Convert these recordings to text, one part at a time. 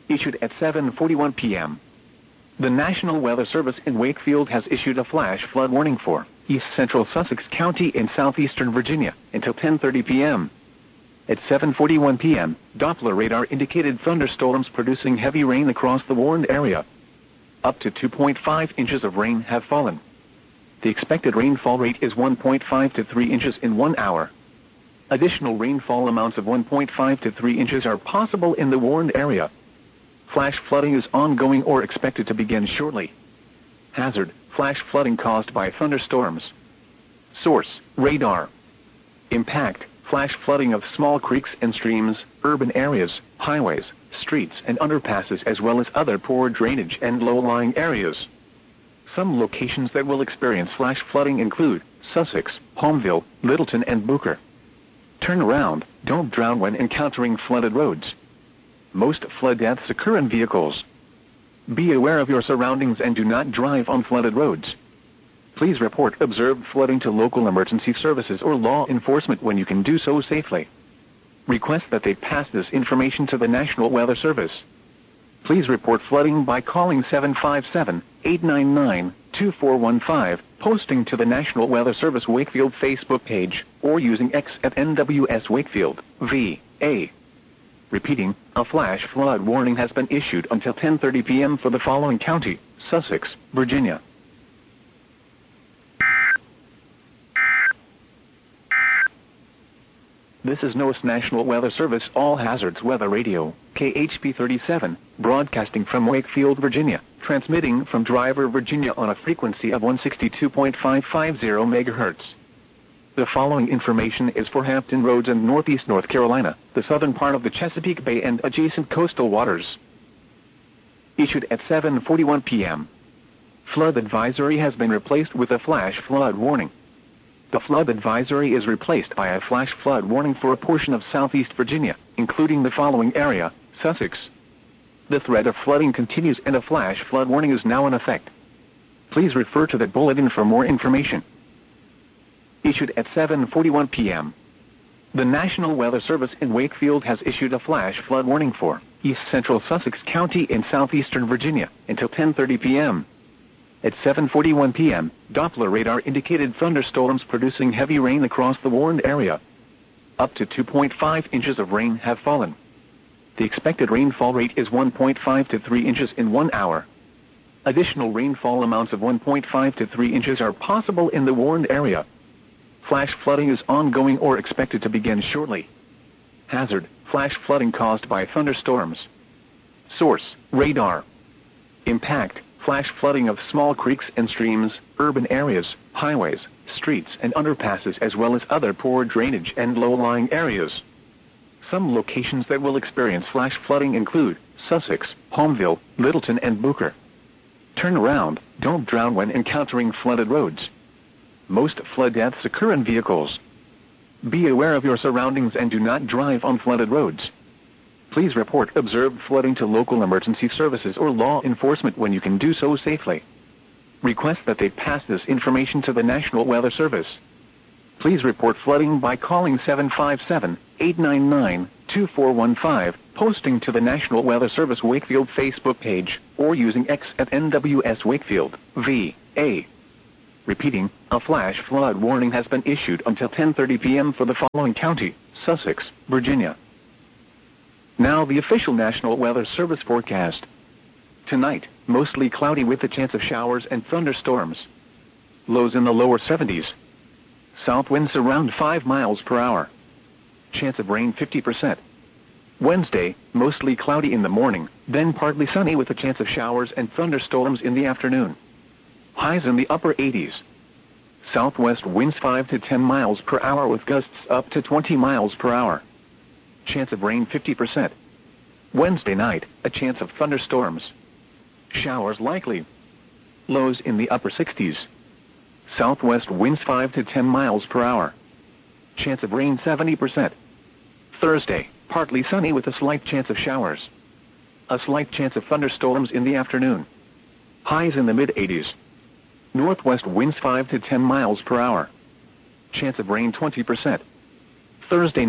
Issued at 7:41 p.m. The National Weather Service in Wakefield has issued a flash flood warning for East Central Sussex County in southeastern Virginia until 10:30 p.m. At 7:41 p.m., Doppler radar indicated thunderstorms producing heavy rain across the warned area. Up to 2.5 inches of rain have fallen. The expected rainfall rate is 1.5 to 3 inches in 1 hour. Additional rainfall amounts of 1.5 to 3 inches are possible in the warned area. Flash flooding is ongoing or expected to begin shortly. Hazard: flash flooding caused by thunderstorms. Source: radar. Impact: flash flooding of small creeks and streams, urban areas, highways, streets and underpasses, as well as other poor drainage and low-lying areas. Some locations that will experience flash flooding include Sussex, Homeville, Littleton and Booker. Turn around, don't drown when encountering flooded roads. Most flood deaths occur in vehicles. Be aware of your surroundings and do not drive on flooded roads. Please report observed flooding to local emergency services or law enforcement when you can do so safely. Request that they pass this information to the National Weather Service. Please report flooding by calling 757-899-2415, posting to the National Weather Service Wakefield Facebook page, or using X at NWS Wakefield, VA. Repeating, a flash flood warning has been issued until 10:30 p.m. for the following county: Sussex, Virginia. This is NOAA National Weather Service All Hazards Weather Radio, KHP 37, broadcasting from Wakefield, Virginia, transmitting from Driver, Virginia on a frequency of 162.550 MHz. The following information is for Hampton Roads and Northeast North Carolina, the southern part of the Chesapeake Bay and adjacent coastal waters. Issued at 7:41 p.m. Flood advisory has been replaced with a flash flood warning. The flood advisory is replaced by a flash flood warning for a portion of southeast Virginia, including the following area: Sussex. The threat of flooding continues and a flash flood warning is now in effect. Please refer to the bulletin for more information. Issued at 7:41 p.m. The National Weather Service in Wakefield has issued a flash flood warning for East Central Sussex County in southeastern Virginia until 10:30 p.m. At 7:41 p.m., Doppler radar indicated thunderstorms producing heavy rain across the warned area. Up to 2.5 inches of rain have fallen. The expected rainfall rate is 1.5 to 3 inches in 1 hour. Additional rainfall amounts of 1.5 to 3 inches are possible in the warned area. Flash flooding is ongoing or expected to begin shortly. Hazard: flash flooding caused by thunderstorms. Source: radar. Impact: flash flooding of small creeks and streams, urban areas, highways, streets and underpasses, as well as other poor drainage and low-lying areas. Some locations that will experience flash flooding include Sussex, Homeville, Littleton and Booker. Turn around, don't drown when encountering flooded roads. Most flood deaths occur in vehicles. Be aware of your surroundings and do not drive on flooded roads. Please report observed flooding to local emergency services or law enforcement when you can do so safely. Request that they pass this information to the National Weather Service. Please report flooding by calling 757-899-2415, posting to the National Weather Service Wakefield Facebook page, or using X at NWS Wakefield, VA. Repeating, a flash flood warning has been issued until 10:30 p.m. for the following county: Sussex, Virginia. Now the official National Weather Service forecast. Tonight, mostly cloudy with a chance of showers and thunderstorms. Lows in the lower 70s. South winds around 5 miles per hour. Chance of rain 50%. Wednesday, mostly cloudy in the morning, then partly sunny with a chance of showers and thunderstorms in the afternoon. Highs in the upper 80s. Southwest winds 5 to 10 miles per hour with gusts up to 20 miles per hour. Chance of rain 50%. Wednesday night, a chance of thunderstorms. Showers likely. Lows in the upper 60s. Southwest winds 5 to 10 miles per hour. Chance of rain 70%. Thursday, partly sunny with a slight chance of showers. A slight chance of thunderstorms in the afternoon. Highs in the mid-80s. Northwest winds 5 to 10 miles per hour. Chance of rain 20%. Thursday night,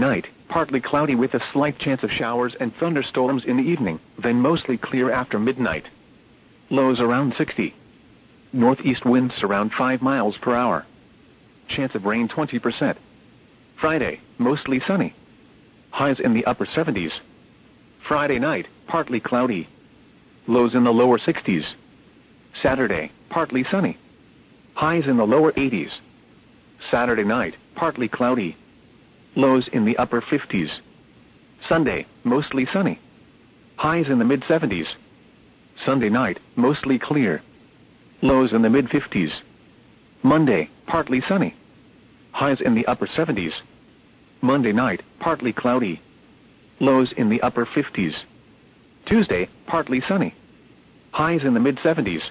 partly cloudy with a slight chance of showers and thunderstorms in the evening, then mostly clear after midnight. Lows around 60. Northeast winds around 5 miles per hour. Chance of rain 20%. Friday, mostly sunny. Highs in the upper 70s. Friday night, partly cloudy. Lows in the lower 60s. Saturday, partly sunny. Highs in the lower 80s. Saturday night, partly cloudy. Lows in the upper 50s. Sunday, mostly sunny. Highs in the mid-70s. Sunday night, mostly clear. Lows in the mid-50s. Monday, partly sunny. Highs in the upper 70s. Monday night, partly cloudy. Lows in the upper 50s. Tuesday, partly sunny. Highs in the mid-70s.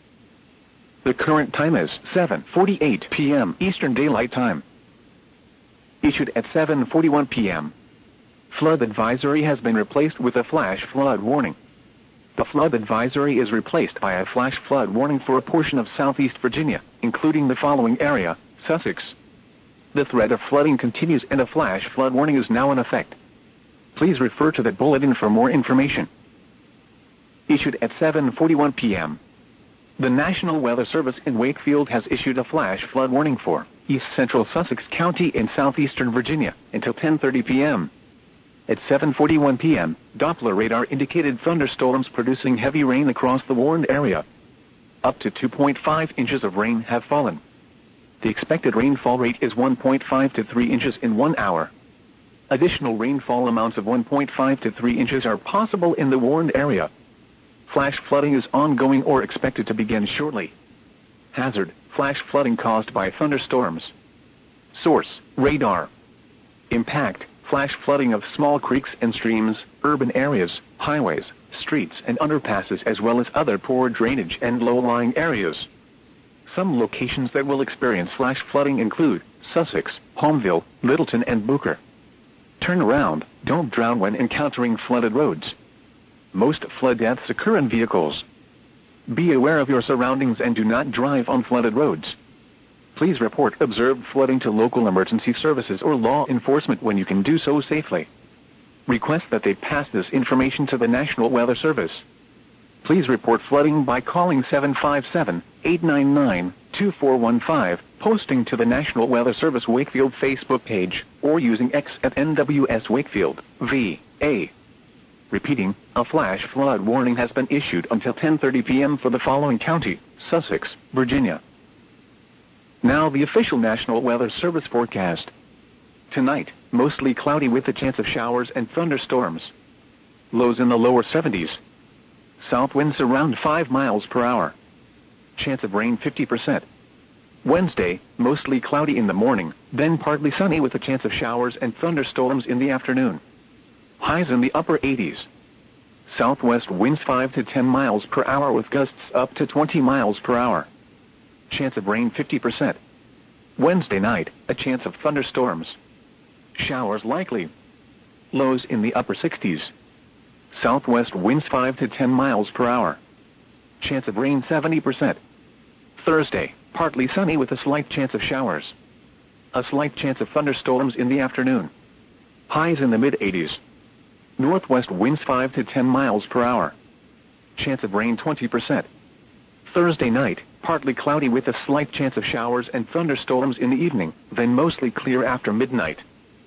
The current time is 7:48 p.m. Eastern Daylight Time. Issued at 7:41 p.m. Flood advisory has been replaced with a flash flood warning. The flood advisory is replaced by a flash flood warning for a portion of southeast Virginia, including the following area: Sussex. The threat of flooding continues and a flash flood warning is now in effect. Please refer to the bulletin for more information. Issued at 7:41 p.m. The National Weather Service in Wakefield has issued a flash flood warning for East Central Sussex County in southeastern Virginia until 10:30 p.m. At 7:41 p.m., Doppler radar indicated thunderstorms producing heavy rain across the warned area. Up to 2.5 inches of rain have fallen. The expected rainfall rate is 1.5 to 3 inches in 1 hour. Additional rainfall amounts of 1.5 to 3 inches are possible in the warned area. Flash flooding is ongoing or expected to begin shortly. Hazard: flash flooding caused by thunderstorms. Source: radar. Impact: flash flooding of small creeks and streams, urban areas, highways, streets and underpasses, as well as other poor drainage and low-lying areas. Some locations that will experience flash flooding include Sussex, Homeville, Littleton and Booker. Turn around, don't drown when encountering flooded roads. Most flood deaths occur in vehicles. Be aware of your surroundings and do not drive on flooded roads. Please report observed flooding to local emergency services or law enforcement when you can do so safely. Request that they pass this information to the National Weather Service. Please report flooding by calling 757-899-2415, posting to the National Weather Service Wakefield Facebook page, or using X at NWS Wakefield, VA. Repeating, a flash flood warning has been issued until 10:30 p.m. for the following county: Sussex, Virginia. Now the official National Weather Service forecast. Tonight, mostly cloudy with a chance of showers and thunderstorms. Lows in the lower 70s. South winds around 5 miles per hour. Chance of rain 50%. Wednesday, mostly cloudy in the morning, then partly sunny with a chance of showers and thunderstorms in the afternoon. Highs in the upper 80s. Southwest winds 5 to 10 miles per hour with gusts up to 20 miles per hour. Chance of rain 50%. Wednesday night, a chance of thunderstorms. Showers likely. Lows in the upper 60s. Southwest winds 5 to 10 miles per hour. Chance of rain 70%. Thursday, partly sunny with a slight chance of showers. A slight chance of thunderstorms in the afternoon. Highs in the mid-80s. Northwest winds 5 to 10 miles per hour. Chance of rain 20%. Thursday night, partly cloudy with a slight chance of showers and thunderstorms in the evening, then mostly clear after midnight.